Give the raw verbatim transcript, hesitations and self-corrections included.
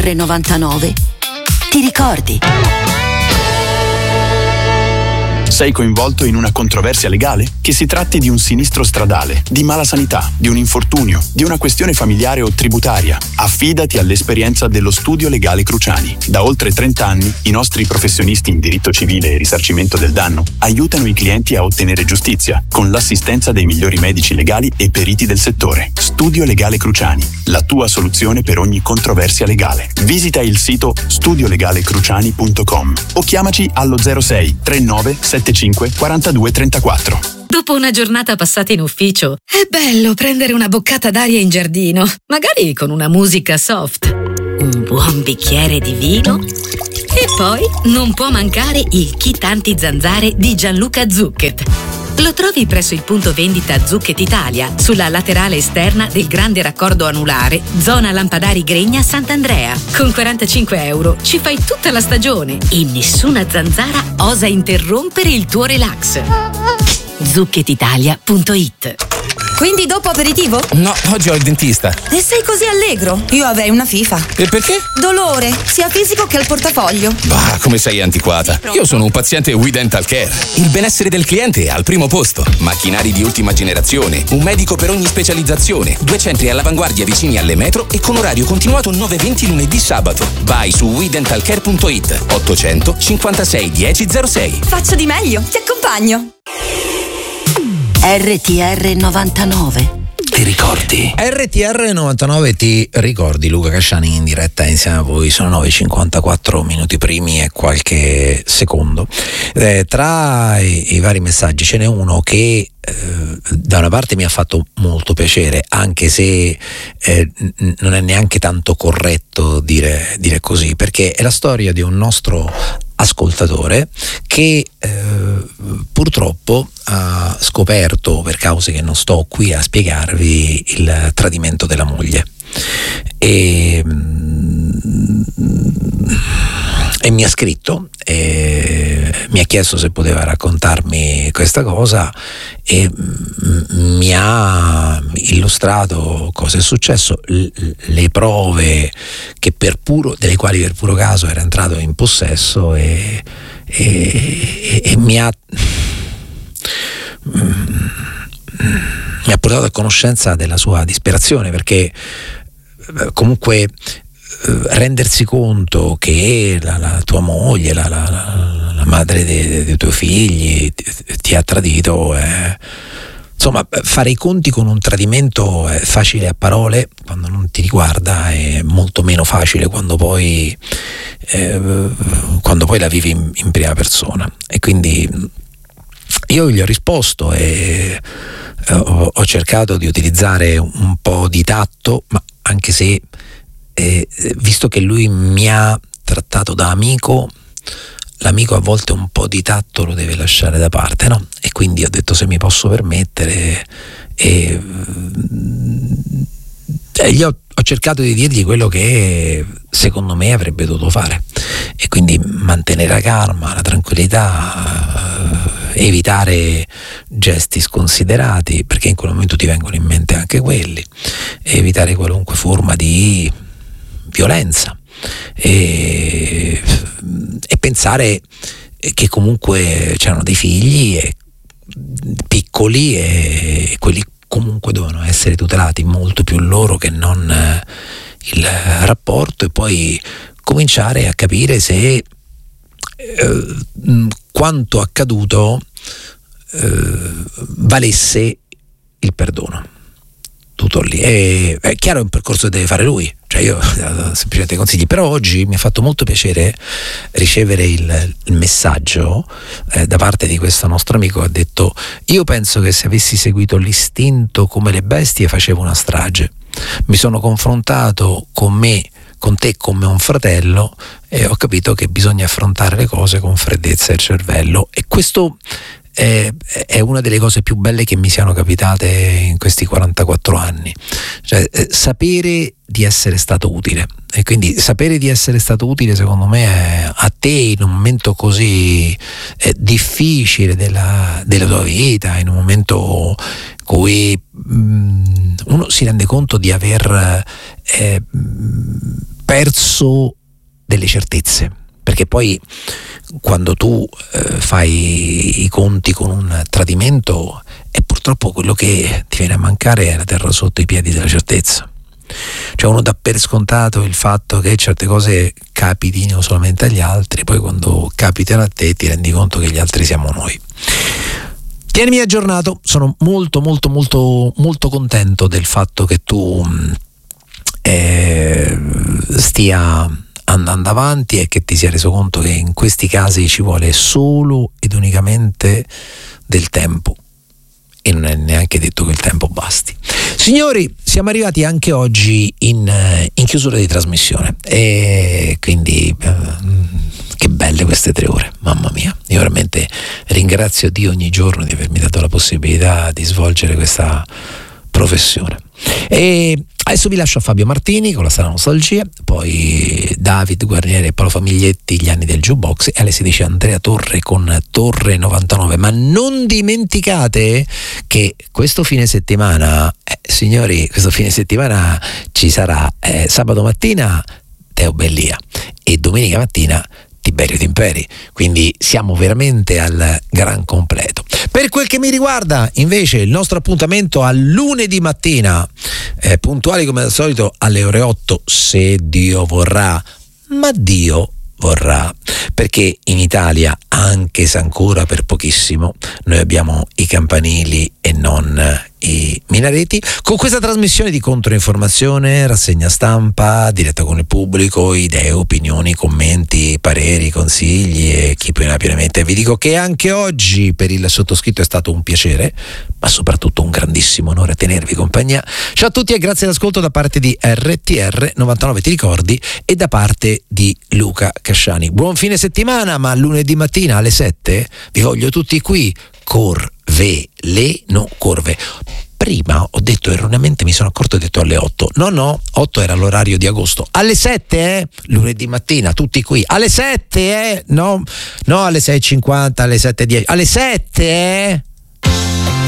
R novantanove ti ricordi. Sei coinvolto in una controversia legale? Che si tratti di un sinistro stradale, di mala sanità, di un infortunio, di una questione familiare o tributaria, affidati all'esperienza dello Studio Legale Cruciani. Da oltre trenta anni i nostri professionisti in diritto civile e risarcimento del danno aiutano i clienti a ottenere giustizia con l'assistenza dei migliori medici legali e periti del settore. Studio Legale Cruciani, la tua soluzione per ogni controversia legale. Visita il sito studio legale cruciani punto com o chiamaci allo zero sei trentanove settantacinque quarantadue trentaquattro. Dopo una giornata passata in ufficio, è bello prendere una boccata d'aria in giardino, magari con una musica soft, un buon bicchiere di vino e poi non può mancare il kit anti-zanzare di Gianluca Zucchet. Lo trovi presso il punto vendita Zucchet Italia, sulla laterale esterna del grande raccordo anulare, zona Lampadari Gregna Sant'Andrea. Con quarantacinque euro ci fai tutta la stagione e nessuna zanzara osa interrompere il tuo relax. zucchet italia punto it. Quindi dopo aperitivo? No, oggi ho il dentista. E sei così allegro? Io avrei una FIFA. E perché? Dolore, sia fisico che al portafoglio. Bah, come sei antiquata. Io sono un paziente We Dental Care. Il benessere del cliente è al primo posto. Macchinari di ultima generazione, un medico per ogni specializzazione, due centri all'avanguardia vicini alle metro e con orario continuato nove venti lunedì sabato. Vai su we dental care punto it. ottocento cinquantasei dieci zero sei. Faccio di meglio, ti accompagno. R T R novantanove ti ricordi? R T R novantanove ti ricordi. Luca Casciani in diretta insieme a voi. Sono nove e cinquantaquattro minuti primi e qualche secondo. Eh, tra i, i vari messaggi ce n'è uno che eh, da una parte mi ha fatto molto piacere, anche se eh, n- non è neanche tanto corretto dire, dire così, perché è la storia di un nostro ascoltatore che eh, purtroppo ha scoperto, per cause che non sto qui a spiegarvi, il tradimento della moglie e, e mi ha scritto e mi ha chiesto se poteva raccontarmi questa cosa e mi ha illustrato cosa è successo, le prove che per puro, delle quali per puro caso era entrato in possesso e, e, e mi ha mi ha portato a conoscenza della sua disperazione, perché comunque rendersi conto che la, la tua moglie, la, la, la, la madre dei, dei tuoi figli ti, ti ha tradito, è, insomma, fare i conti con un tradimento è facile a parole quando non ti riguarda, è molto meno facile quando poi eh, quando poi la vivi in, in prima persona. E quindi io gli ho risposto e ho, ho cercato di utilizzare un po' di tatto, ma anche se eh, visto che lui mi ha trattato da amico, l'amico a volte un po' di tatto lo deve lasciare da parte, no? E quindi ho detto, se mi posso permettere, e, e gli ho, ho cercato di dirgli quello che secondo me avrebbe dovuto fare, e quindi mantenere la calma, la tranquillità, evitare gesti sconsiderati, perché in quel momento ti vengono in mente anche quelli, evitare qualunque forma di violenza e, e pensare che comunque c'erano dei figli e, piccoli, e quelli comunque dovevano essere tutelati, molto più loro che non eh, il rapporto, e poi cominciare a capire se eh, quanto accaduto eh, valesse il perdono. Tutto lì. E, è chiaro, è un percorso che deve fare lui, cioè io semplicemente consigli. Però oggi mi ha fatto molto piacere ricevere il, il messaggio eh, da parte di questo nostro amico che ha detto: io penso che se avessi seguito l'istinto come le bestie facevo una strage, mi sono confrontato con me, con te come un fratello, e ho capito che bisogna affrontare le cose con freddezza del cervello. E questo è, è una delle cose più belle che mi siano capitate in questi quarantaquattro anni, cioè eh, sapere di essere stato utile. E quindi sapere di essere stato utile, secondo me, è, a te in un momento così eh, difficile della, della tua vita, in un momento in cui mh, uno si rende conto di aver eh, perso delle certezze, perché poi quando tu eh, fai i conti con un tradimento, è purtroppo quello che ti viene a mancare è la terra sotto i piedi della certezza. Cioè uno dà per scontato il fatto che certe cose capitino solamente agli altri, poi quando capitano a te ti rendi conto che gli altri siamo noi. Tienimi aggiornato, sono molto molto molto molto contento del fatto che tu eh, stia andando avanti e che ti sia reso conto che in questi casi ci vuole solo ed unicamente del tempo, e non è neanche detto che il tempo basti. Signori, siamo arrivati anche oggi in, in chiusura di trasmissione, e quindi eh, che belle queste tre ore, mamma mia. Io veramente ringrazio Dio ogni giorno di avermi dato la possibilità di svolgere questa professione. E adesso vi lascio a Fabio Martini con la Sala Nostalgia, poi David Guarnieri e Paolo Famiglietti, Gli anni del jukebox, e alle sedici Andrea Torre con Torre novantanove. Ma non dimenticate che questo fine settimana, eh, signori, questo fine settimana ci sarà eh, sabato mattina Teo Bellia e domenica mattina Tiberio Timperi, quindi siamo veramente al gran completo. Per quel che mi riguarda, invece, il nostro appuntamento a lunedì mattina, eh, puntuali come al solito alle ore otto, se Dio vorrà, ma Dio vorrà, perché in Italia, anche se ancora per pochissimo, noi abbiamo i campanili e non i minareti, con questa trasmissione di controinformazione, rassegna stampa, diretta con il pubblico, idee, opinioni, commenti, pareri, consigli e chi più ne ha più ne mette. Vi dico che anche oggi per il sottoscritto è stato un piacere, ma soprattutto un grandissimo onore tenervi compagnia. Ciao a tutti e grazie all'ascolto da parte di R T R novantanove, ti ricordi, e da parte di Luca Casciani. Buon fine settimana, ma lunedì mattina alle sette vi voglio tutti qui. Corveleno Corve. Prima ho detto erroneamente, mi sono accorto, ho detto alle otto. No, no, otto era l'orario di agosto. Alle sette, eh? Lunedì mattina, tutti qui. Alle sette, eh? No, no alle sei e cinquanta, alle sette e dieci. Alle sette, eh?